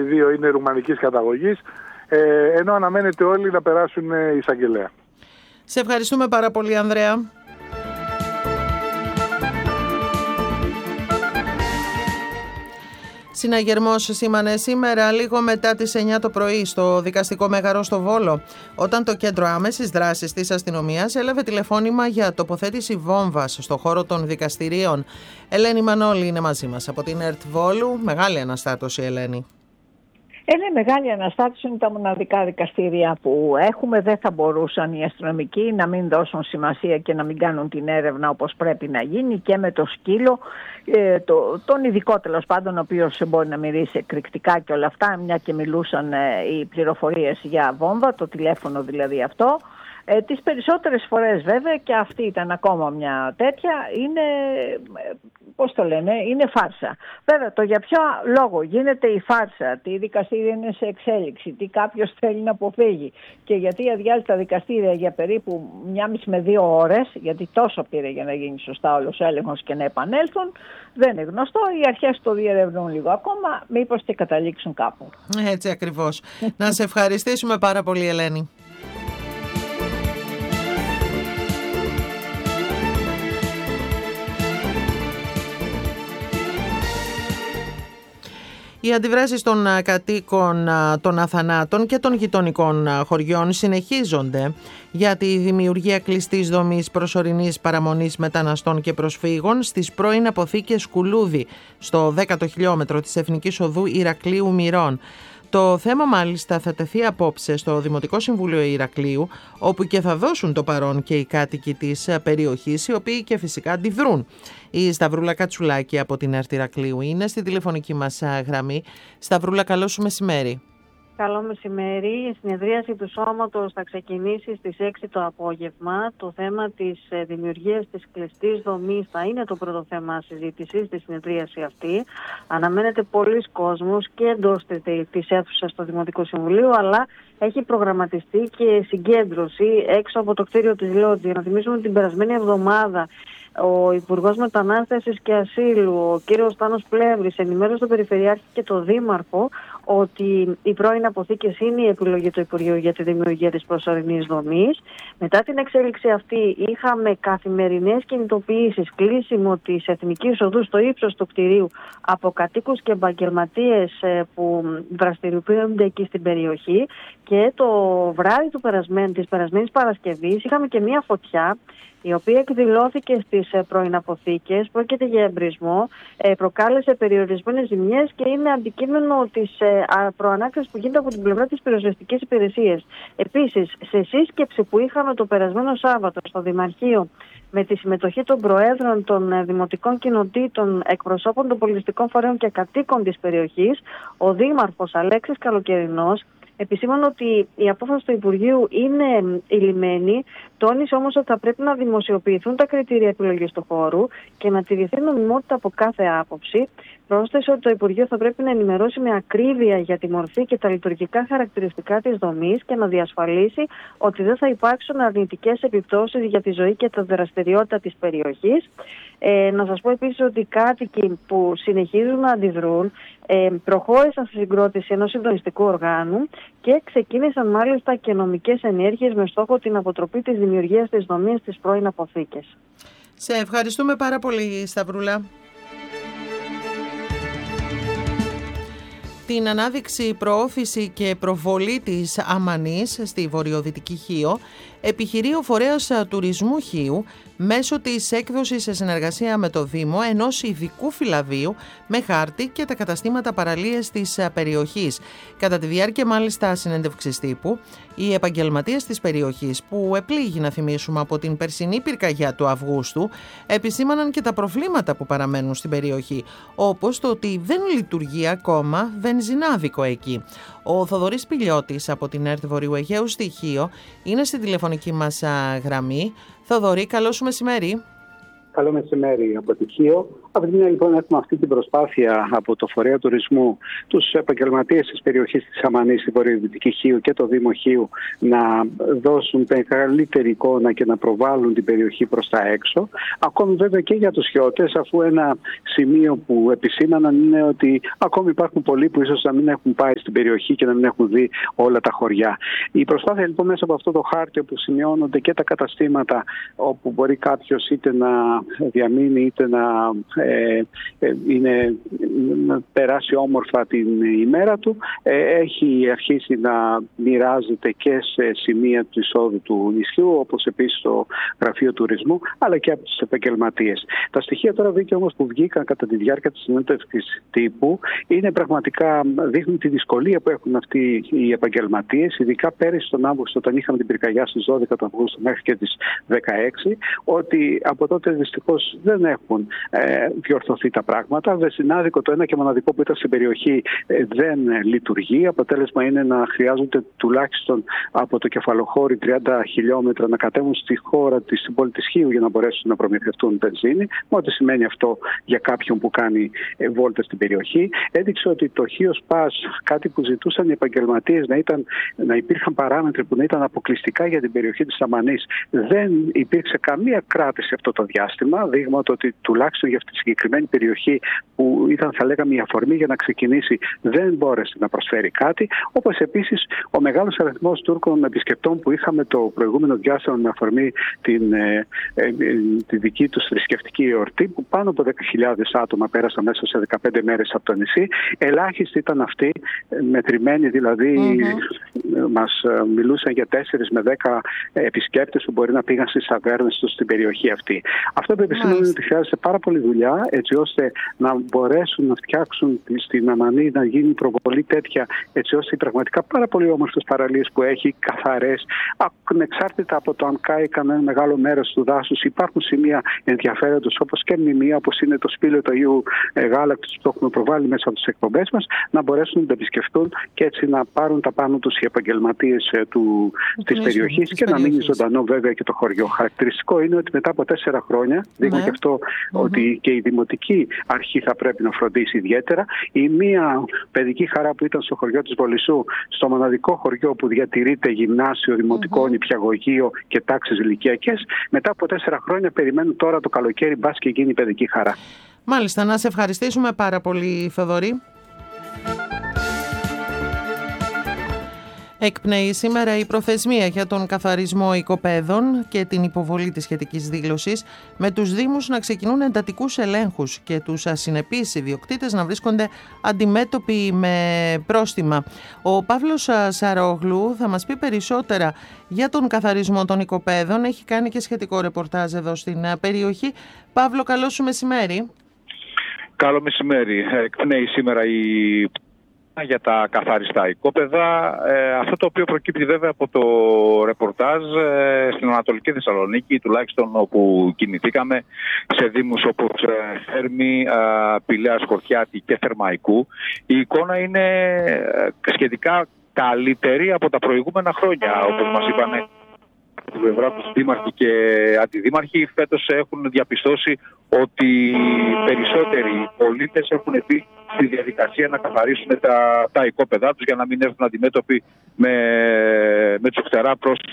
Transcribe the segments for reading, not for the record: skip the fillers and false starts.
δύο είναι ρουμανικής καταγωγής, ενώ αναμένεται όλοι να περάσουν εισαγγελέα. Σε ευχαριστούμε πάρα πολύ, Ανδρέα. Συναγερμός σήμανε σήμερα λίγο μετά τις 9 το πρωί στο δικαστικό μέγαρο στο Βόλο, όταν το κέντρο άμεσης δράσης της αστυνομίας έλαβε τηλεφώνημα για τοποθέτηση βόμβας στο χώρο των δικαστηρίων. Ελένη Μανώλη είναι μαζί μας από την ΕΡΤ Βόλου. Μεγάλη αναστάτωση, Ελένη. Είναι μεγάλη αναστάτωση, είναι τα μοναδικά δικαστήρια που έχουμε. Δεν θα μπορούσαν οι αστυνομικοί να μην δώσουν σημασία και να μην κάνουν την έρευνα όπως πρέπει να γίνει, και με το σκύλο, τον ειδικό τέλος πάντων, ο οποίος μπορεί να μυρίσει εκρηκτικά και όλα αυτά, μια και μιλούσαν οι πληροφορίες για βόμβα, το τηλέφωνο δηλαδή αυτό. Τις περισσότερες φορές βέβαια, και αυτή ήταν ακόμα μια τέτοια, είναι, πώς το λένε, είναι φάρσα. Βέβαια, το για ποιο λόγο γίνεται η φάρσα, τι δικαστήρια είναι σε εξέλιξη, τι κάποιος θέλει να αποφύγει και γιατί αδειάζει τα δικαστήρια για περίπου 1,5 με 2 ώρες, γιατί τόσο πήρε για να γίνει σωστά όλος ο έλεγχος και να επανέλθουν, δεν είναι γνωστό. Οι αρχές το διερευνούν λίγο ακόμα, μήπως και καταλήξουν κάπου. Έτσι ακριβώς. Να σε ευχαριστήσουμε πάρα πολύ, Ελένη. Οι αντιδράσεις των κατοίκων των Αθανάτων και των γειτονικών χωριών συνεχίζονται για τη δημιουργία κλειστής δομής προσωρινής παραμονής μεταναστών και προσφύγων στις πρώην αποθήκες Κουλούδη, στο 10ο χιλιόμετρο της Εθνικής Οδού Ηρακλείου Μυρών. Το θέμα μάλιστα θα τεθεί απόψε στο Δημοτικό Συμβούλιο Ηρακλείου, όπου και θα δώσουν το παρόν και οι κάτοικοι της περιοχής, οι οποίοι και φυσικά αντιδρούν. Η Σταυρούλα Κατσουλάκη από την ΕΡΤ Ηρακλείου είναι στη τηλεφωνική μας γραμμή. Σταυρούλα, καλό σου μεσημέρι. Καλό μεσημέρι. Η συνεδρίαση του Σώματος θα ξεκινήσει στις 6 το απόγευμα. Το θέμα της δημιουργίας της κλειστής δομής θα είναι το πρώτο θέμα συζήτησης στη συνεδρίαση αυτή. Αναμένεται πολλοί κόσμος και εντός της αίθουσας στο Δημοτικό Συμβουλίο, αλλά έχει προγραμματιστεί και συγκέντρωση έξω από το κτίριο της Λότζη. Να θυμίσουμε την περασμένη εβδομάδα ο Υπουργός Μετανάστευσης και Ασύλου, ο κύριος Στάνος Πλεύρης, ενημέρωσε τον Περιφερειάρχη και τον Δήμαρχο ότι οι πρώην αποθήκες είναι η επιλογή του Υπουργείου για τη δημιουργία της προσωρινής δομής. Μετά την εξέλιξη αυτή είχαμε καθημερινές κινητοποιήσεις, κλείσιμο της Εθνικής Οδού στο ύψος του κτηρίου από κατοίκους και επαγγελματίες που δραστηριοποιούνται εκεί στην περιοχή, και το βράδυ της περασμένης Παρασκευής είχαμε και μία φωτιά η οποία εκδηλώθηκε στις πρώην αποθήκες. Πρόκειται για εμπρισμό, προκάλεσε περιορισμένες ζημιές και είναι αντικείμενο της προανάκρισης που γίνεται από την πλευρά της πυροσβεστικής υπηρεσίας. Επίσης, σε σύσκεψη που είχαμε το περασμένο Σάββατο στο Δημαρχείο, με τη συμμετοχή των προέδρων των δημοτικών κοινοτήτων, εκπροσώπων των πολιτιστικών φορέων και κατοίκων της περιοχής, ο Δήμαρχος Αλέξης Καλοκαιρινός επισήμανε ότι η απόφαση του Υπουργείου είναι ηλυμένη, τόνισε όμως ότι θα πρέπει να δημοσιοποιηθούν τα κριτήρια επιλογής του χώρου και να τηρηθεί νομιμότητα από κάθε άποψη. Πρόσθεσε ότι το Υπουργείο θα πρέπει να ενημερώσει με ακρίβεια για τη μορφή και τα λειτουργικά χαρακτηριστικά της δομής και να διασφαλίσει ότι δεν θα υπάρξουν αρνητικές επιπτώσεις για τη ζωή και τη δραστηριότητα της περιοχής. Να σας πω επίσης ότι οι κάτοικοι που συνεχίζουν να αντιδρούν προχώρησαν στη συγκρότηση ενός συντονιστικού οργάνου και ξεκίνησαν μάλιστα και νομικές ενέργειες με στόχο την αποτροπή της δημιουργίας της δομής στις πρώην αποθήκες. Σε ευχαριστούμε πάρα πολύ, Σταυρούλα. Την ανάδειξη, προώθηση και προβολή της Αμανής στη βορειοδυτική Χίο επιχειρεί ο φορέας τουρισμού Χίου μέσω της έκδοσης σε συνεργασία με το Δήμο ενός ειδικού φυλαδίου με χάρτη και τα καταστήματα παραλίες της περιοχής. Κατά τη διάρκεια μάλιστα συνέντευξης τύπου, οι επαγγελματίες της περιοχής, που επλήγει να θυμίσουμε από την περσινή πυρκαγιά του Αυγούστου, επισήμαναν και τα προβλήματα που παραμένουν στην περιοχή, όπως το ότι δεν λειτουργεί ακόμα βενζινάδικο εκεί. Ο Θοδωρής Πηλιώτης από την ΕΡΤ Βορείου Αιγαίου στη Χίο είναι στην τηλεφωνική μας γραμμή. Θοδωρή, καλό σου μεσημέρι. Καλό μεσημέρι από το Χίο. Από τη μια λοιπόν έχουμε αυτή την προσπάθεια από το Φορέα Τουρισμού, τους επαγγελματίες της περιοχής της Αμανής, στη βορειοδυτική Χίου και το Δήμο Χίου να δώσουν καλύτερη εικόνα και να προβάλλουν την περιοχή προς τα έξω. Ακόμη βέβαια και για τους χιώτες, αφού ένα σημείο που επισήμαναν είναι ότι ακόμη υπάρχουν πολλοί που ίσως να μην έχουν πάει στην περιοχή και να μην έχουν δει όλα τα χωριά. Η προσπάθεια λοιπόν μέσα από αυτό το χάρτη όπου σημειώνονται και τα καταστήματα όπου μπορεί κάποιος είτε να διαμείνει είτε να περάσει όμορφα την ημέρα του, έχει αρχίσει να μοιράζεται και σε σημεία του εισόδου του νησιού, όπως επίσης το Γραφείο Τουρισμού, αλλά και από τους επαγγελματίες. Τα στοιχεία τώρα όμως που βγήκαν κατά τη διάρκεια της συνέντευξης τύπου είναι πραγματικά, δείχνουν τη δυσκολία που έχουν αυτοί οι επαγγελματίες, ειδικά πέρυσι τον Αύγουστο, όταν είχαμε την πυρκαγιά στις 12 του Αυγούστου μέχρι και τις 16, ότι από τότε δυστυχώς δεν έχουν διορθωθεί τα πράγματα. Βεσινάδικο, το ένα και μοναδικό που ήταν στην περιοχή, δεν λειτουργεί. Αποτέλεσμα είναι να χρειάζονται τουλάχιστον από το Κεφαλοχώρι 30 χιλιόμετρα να κατέβουν στη χώρα στην πόλη της Χίου για να μπορέσουν να προμηθευτούν βενζίνη. Ό,τι σημαίνει αυτό για κάποιον που κάνει βόλτες στην περιοχή. Έδειξε ότι το Χίος Πας, κάτι που ζητούσαν οι επαγγελματίες να υπήρχαν παράμετροι που να ήταν αποκλειστικά για την περιοχή της Αμανής, δεν υπήρξε καμία κράτηση αυτό το διάστημα. Δείγμα ότι τουλάχιστον για αυτή τη συγκεκριμένη περιοχή που ήταν, θα λέγαμε, η αφορμή για να ξεκινήσει, δεν μπόρεσε να προσφέρει κάτι. Όπως επίσης ο μεγάλος αριθμός Τούρκων επισκεπτών που είχαμε το προηγούμενο διάστημα με αφορμή τη δική τους θρησκευτική εορτή, που πάνω από 10.000 άτομα πέρασαν μέσα σε 15 μέρες από το νησί. Ελάχιστοι ήταν αυτοί, μετρημένοι δηλαδή, μας μιλούσαν για 4 με 10 επισκέπτες που μπορεί να πήγαν στις ταβέρνες τους στην περιοχή αυτή. Αυτό που επισήμανε είναι ότι χρειάζεται πάρα πολλή δουλειά, έτσι ώστε να μπορέσουν να φτιάξουν στην Αμανή, να γίνει προβολή τέτοια, έτσι ώστε οι πραγματικά πάρα πολύ όμορφες παραλίες που έχει, καθαρές, ανεξάρτητα από το αν κάει κανένα μεγάλο μέρος του δάσους, υπάρχουν σημεία ενδιαφέροντος όπως και μνημεία, όπως είναι το σπήλαιο του Αγίου Γάλακτος που το έχουμε προβάλει μέσα από τις εκπομπές μας, να μπορέσουν να τα επισκεφτούν και έτσι να πάρουν τα πάνω τους οι επαγγελματίες της περιοχής και να μείνει ζωντανό βέβαια και το χωριό. Χαρακτηριστικό είναι ότι μετά από 4 χρόνια, δείχνει και αυτό ότι και η Δημοτική Αρχή θα πρέπει να φροντίσει ιδιαίτερα. Η μία παιδική χαρά που ήταν στο χωριό της Βολισσού, στο μοναδικό χωριό που διατηρείται γυμνάσιο, δημοτικό, νηπιαγωγείο και τάξεις ηλικιακές, μετά από 4 χρόνια περιμένουν τώρα το καλοκαίρι, μπας και γίνει παιδική χαρά. Μάλιστα, να σε ευχαριστήσουμε πάρα πολύ, Θοδωρή. Εκπνέει σήμερα η προθεσμία για τον καθαρισμό οικοπαίδων και την υποβολή της σχετικής δήλωσης, με τους Δήμους να ξεκινούν εντατικούς ελέγχους και τους ασυνεπείς ιδιοκτήτες να βρίσκονται αντιμέτωποι με πρόστιμα. Ο Παύλος Σαρόγλου θα μας πει περισσότερα για τον καθαρισμό των οικοπαίδων. Έχει κάνει και σχετικό ρεπορτάζ εδώ στην περιοχή. Παύλο, καλό σου μεσημέρι. Καλό μεσημέρι. Εκπνέει σήμερα για τα καθαριστά οικόπεδα. Αυτό το οποίο προκύπτει βέβαια από το ρεπορτάζ στην Ανατολική Θεσσαλονίκη, τουλάχιστον όπου κινηθήκαμε, σε δήμους όπως Θέρμη, Πηλαίας, Χορτιάτη και Θερμαϊκού, η εικόνα είναι σχετικά καλύτερη από τα προηγούμενα χρόνια. Όπως μας είπανε του πλευρά τους δήμαρχοι και αντιδήμαρχοι, φέτος έχουν διαπιστώσει ότι περισσότεροι πολίτες έχουν μπει στη διαδικασία να καθαρίσουν τα οικόπεδά τους για να μην έρθουν αντιμέτωποι με τσουχτερά πρόσωπα.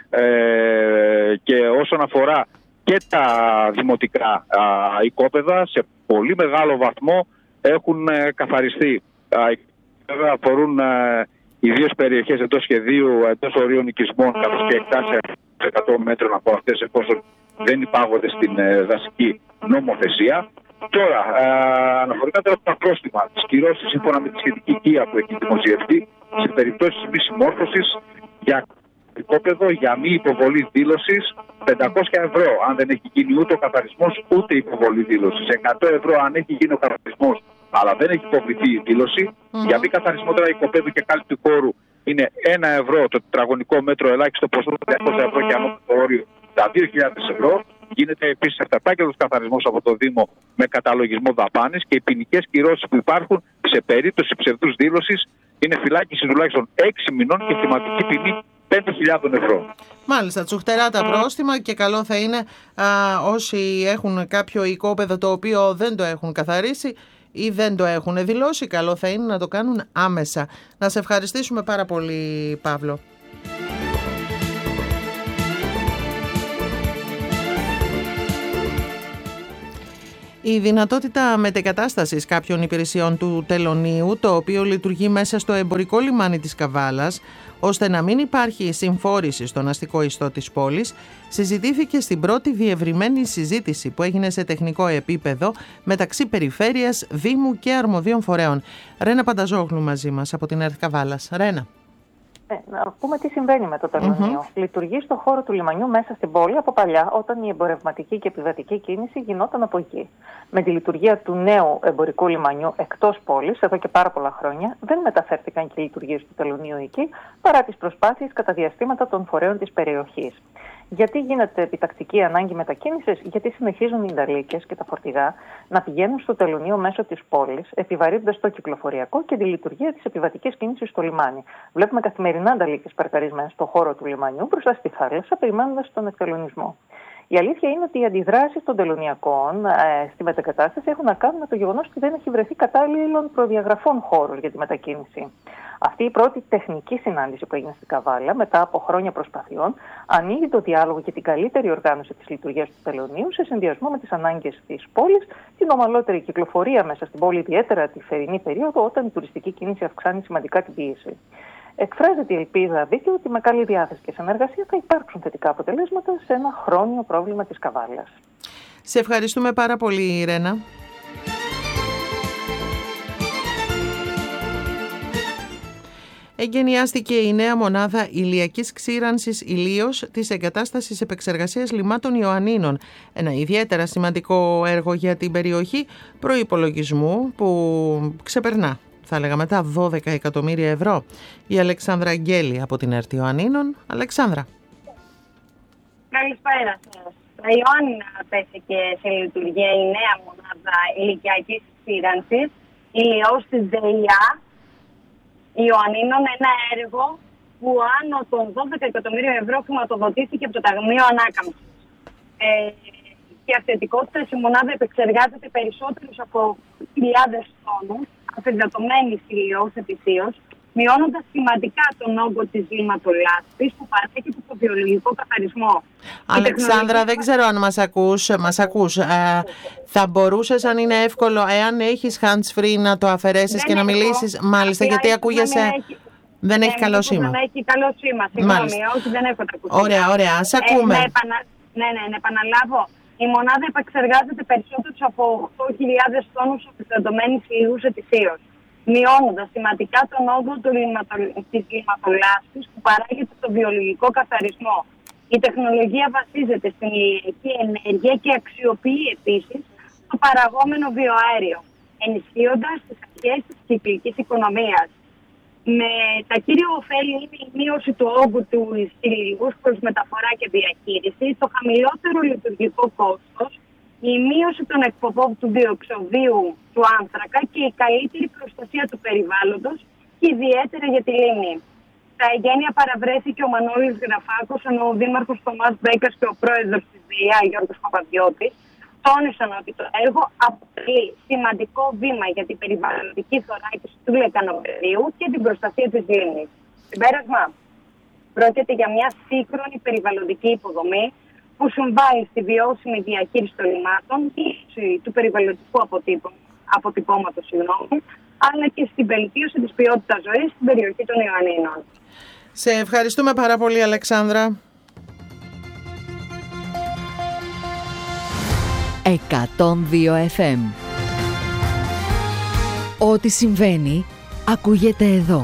Και όσον αφορά και τα δημοτικά οικόπεδα, σε πολύ μεγάλο βαθμό έχουν καθαριστεί. Βέβαια αφορούν ιδίως περιοχές εντός σχεδίου, εντός ορίων οικισμών, καθώς και εκτάσεις 100 μέτρων από αυτές, εφόσον δεν υπάγονται στην δασική νομοθεσία. Τώρα, αναφορικά τώρα τα πρόστιμα, τις κυρώσεις σύμφωνα με τη σχετική οικία που έχει δημοσιευτεί, σε περιπτώσεις μη συμμόρφωσης για οικόπεδο, για μη υποβολή δήλωσης, 500 ευρώ αν δεν έχει γίνει ούτε ο καθαρισμός ούτε υποβολή δήλωσης, 100 ευρώ αν έχει γίνει ο καθαρισμός αλλά δεν έχει υποβληθεί η δήλωση. Για μη καθαρισμό τώρα οικοπαίδου και κάλυψη του χώρου είναι 1 ευρώ το τετραγωνικό μέτρο, ελάχιστο ποσό 200 ευρώ και ανώτατο όριο τα 2.000 ευρώ. Γίνεται επίσης αυταπάγγελτος καθαρισμός από το Δήμο με καταλογισμό δαπάνης και οι ποινικές κυρώσεις που υπάρχουν σε περίπτωση ψευδούς δήλωσης είναι φυλάκιση τουλάχιστον 6 μηνών και θυματική ποινή 5.000 ευρώ. Μάλιστα, τσουχτερά τα πρόστιμα και καλό θα είναι όσοι έχουν κάποιο οικόπεδο το οποίο δεν το έχουν καθαρίσει ή δεν το έχουν δηλώσει, καλό θα είναι να το κάνουν άμεσα. Να σε ευχαριστήσουμε πάρα πολύ, Παύλο. Η δυνατότητα μετεγκατάστασης κάποιων υπηρεσιών του τελωνείου, το οποίο λειτουργεί μέσα στο εμπορικό λιμάνι της Καβάλας, ώστε να μην υπάρχει συμφόρηση στον αστικό ιστό της πόλης, συζητήθηκε στην πρώτη διευρυμένη συζήτηση που έγινε σε τεχνικό επίπεδο μεταξύ Περιφέρειας, Δήμου και αρμοδίων φορέων. Ρένα Πανταζόγλου μαζί μας από την ΕΡΤ Καβάλας. Ρένα. Να πούμε τι συμβαίνει με το τελωνείο. Λειτουργεί στον χώρο του λιμανιού μέσα στην πόλη από παλιά, όταν η εμπορευματική και επιβατική κίνηση γινόταν από εκεί. Με τη λειτουργία του νέου εμπορικού λιμανιού εκτός πόλης, εδώ και πάρα πολλά χρόνια, δεν μεταφέρθηκαν και οι λειτουργίες του τελωνείου εκεί, παρά τις προσπάθειες κατά διαστήματα των φορέων της περιοχής. Γιατί γίνεται επιτακτική ανάγκη μετακίνησης? Γιατί συνεχίζουν οι νταλίκες και τα φορτηγά να πηγαίνουν στο τελωνείο μέσω της πόλης, επιβαρύνοντας το κυκλοφοριακό και τη λειτουργία της επιβατικής κίνησης στο λιμάνι. Βλέπουμε καθημερινά νταλίκες παρκαρισμένες στον χώρο του λιμανιού μπροστά στη θάλασσα, περιμένοντας τον εκτελωνισμό. Η αλήθεια είναι ότι οι αντιδράσεις των τελωνιακών στη μετακατάσταση έχουν να κάνουν με το γεγονός ότι δεν έχει βρεθεί κατάλληλων προδιαγραφών χώρος για τη μετακίνηση. Αυτή η πρώτη τεχνική συνάντηση που έγινε στην Καβάλα, μετά από χρόνια προσπαθειών, ανοίγει το διάλογο και την καλύτερη οργάνωση της λειτουργίας του τελωνείου σε συνδυασμό με τις ανάγκες της πόλης, την ομαλότερη κυκλοφορία μέσα στην πόλη, ιδιαίτερα τη θερινή περίοδο, όταν η τουριστική κίνηση αυξάνει σημαντικά την πίεση. Εκφράζεται η ελπίδα δίκαιη ότι με καλή διάθεση και συνεργασία θα υπάρξουν θετικά αποτελέσματα σε ένα χρόνιο πρόβλημα της Καβάλας. Σε ευχαριστούμε πάρα πολύ, Ρένα. Εγκαινιάστηκε η νέα μονάδα ηλιακής ξήρανσης ηλίως της εγκατάστασης επεξεργασίας λιμάτων Ιωαννίνων. Ένα ιδιαίτερα σημαντικό έργο για την περιοχή προϋπολογισμού που ξεπερνά, θα λέγαμε, τα 12 εκατομμύρια ευρώ. Η Αλεξάνδρα Αγγέλη από την ΕΡΤ Ιωαννίνων. Αλεξάνδρα. Καλησπέρα σας. Τα Ιωάννινα τέθηκε σε λειτουργία η νέα μονάδα ηλικιακής ξήρανσης ηλιώς της ΔΕΙΑ Ιωαννίνων, ένα έργο που άνω των 12 εκατομμύριων ευρώ χρηματοδοτήθηκε από το Ταμείο Ανάκαμψης. Και αυθεντικότητα, η μονάδα επεξεργάζεται περισσότερους από χιλιάδες τόνους αφεντατωμένης ηλιώς ετησίως, μειώνοντας σημαντικά τον όγκο της λιματολάσπης που παρέχεται στο βιολογικό καθαρισμό. Αλεξάνδρα, δεν ξέρω αν μας ακούς. Θα μπορούσες, αν είναι εύκολο, εάν έχεις hands-free, να το αφαιρέσεις και να μιλήσεις. Μάλιστα, γιατί ακούγεσαι... Δεν έχει καλό σήμα. Δεν έχει καλό σήμα, συγγνώμη, όχι, δεν έχω τα ακουστικά. Ωραία, ας ακούμε. Να επαναλάβω. Η μονάδα επεξεργάζεται περισσότερους από 8.000 τόνους αφεντατωμένης ηλιούς ετησίως, μειώνοντας σημαντικά τον όγκο της λιματολάσπης που παράγεται στο βιολογικό καθαρισμό. Η τεχνολογία βασίζεται στην ηλιακή ενέργεια και αξιοποιεί επίσης το παραγόμενο βιοαέριο, ενισχύοντας τις αρχές της κυκλικής οικονομίας. Με τα κύρια ωφέλη είναι η μείωση του όγκου του ηλιούς προς μεταφορά και διαχείριση, το χαμηλότερο λειτουργικό κόστος, η μείωση των εκπομπών του διοξοδίου του άνθρακα και η καλύτερη προστασία του περιβάλλοντος και ιδιαίτερα για τη λίμνη. Στα εγγένεια παραβρέθηκε ο Μανώλης Γραφάκος, ενώ ο Δήμαρχος Θωμάς Μπέκας και ο Πρόεδρος της ΔΕΙΑ, Γιώργος Παπαδιώτης, τόνισαν ότι το έργο αποτελεί σημαντικό βήμα για την περιβαλλοντική θωράκιση του λεκανοπεδίου και την προστασία της λίμνης. Συμπέρασμα, πρόκειται για μια σύγχρονη περιβαλλοντική υποδομή που συμβάλλει στη βιώσιμη διαχείριση των λιμάτων, του περιβαλλοντικού αποτυπώματος, αλλά και στην βελτίωση της ποιότητας ζωής στην περιοχή των Ιωαννίνων. Σε ευχαριστούμε πάρα πολύ, Αλεξάνδρα. 102 FM. Ό,τι συμβαίνει, ακούγεται εδώ.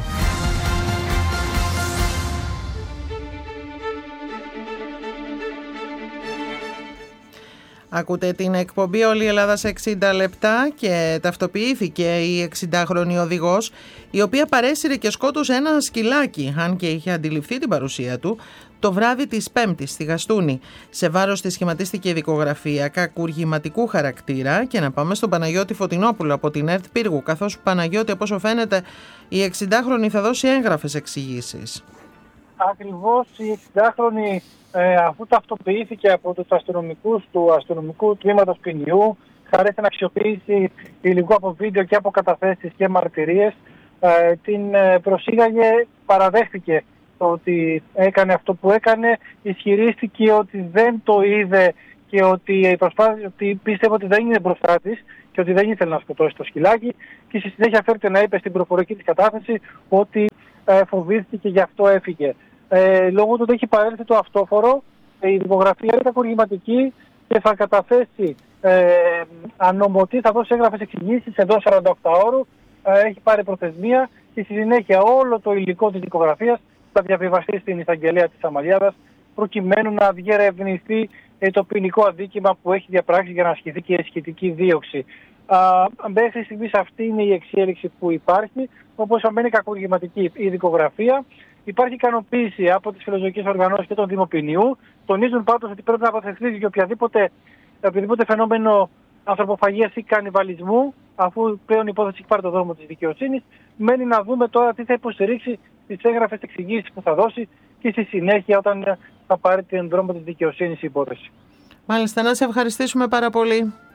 Ακούτε την εκπομπή «Όλη η Ελλάδα σε 60 λεπτά» και ταυτοποιήθηκε η 60χρονη οδηγός, η οποία παρέσυρε και σκότωσε ένα σκυλάκι, αν και είχε αντιληφθεί την παρουσία του, το βράδυ της Πέμπτης στη Γαστούνη. Σε βάρος της σχηματίστηκε η δικογραφία κακουργηματικού χαρακτήρα. Και να πάμε στον Παναγιώτη Φωτεινόπουλο από την ΕΡΤ Πύργου, καθώς, Παναγιώτη, από όσο φαίνεται, η 60χρονη θα δώσει έγγραφες εξηγήσεις. ακριβώς η 60χρονη, αφού ταυτοποιήθηκε από τους αστυνομικούς του αστυνομικού τμήματος ποινιού, χαρέστε να αξιοποιήσει υλικό από βίντεο και από καταθέσεις και μαρτυρίες, την προσήγαγε, παραδέχτηκε ότι έκανε αυτό που έκανε, ισχυρίστηκε ότι δεν το είδε και ότι πίστευε ότι δεν είναι μπροστά της και ότι δεν ήθελε να σκοτώσει το σκυλάκι, και στη συνέχεια φέρεται να είπε στην προφορική της κατάθεση ότι φοβήθηκε και γι' αυτό έφυγε. Λόγω του ότι έχει παρέλθει το αυτόφορο, η δικογραφία είναι κακουργηματική και θα καταθέσει ανομωτή, θα δώσει έγγραφες εξηγήσεις εντός 48 ώρου, έχει πάρει προθεσμία και στη συνέχεια όλο το υλικό της δικογραφίας θα διαβιβαστεί στην εισαγγελέα της Αμαλιάδας προκειμένου να διερευνηθεί το ποινικό αδίκημα που έχει διαπράξει για να ασκηθεί και η σχετική δίωξη. Μέχρι στιγμής αυτή είναι η εξέλιξη που υπάρχει, όπως αμένει κακουργηματική η δικογραφία. Υπάρχει ικανοποίηση από τις φιλοζωικές οργανώσεις και των Δημοπινιού. Τονίζουν πάντως ότι πρέπει να αποφευθεί και οποιοδήποτε φαινόμενο ανθρωποφαγίας ή κανιβαλισμού, αφού πλέον η υπόθεση έχει πάρει το δρόμο της δικαιοσύνης. Μένει να δούμε τώρα τι θα υποστηρίξει τις έγγραφες εξηγήσεις που θα δώσει και στη συνέχεια όταν θα πάρει τον δρόμο της δικαιοσύνης η υπόθεση. Μάλιστα, να σε ευχαριστήσουμε πάρα πολύ.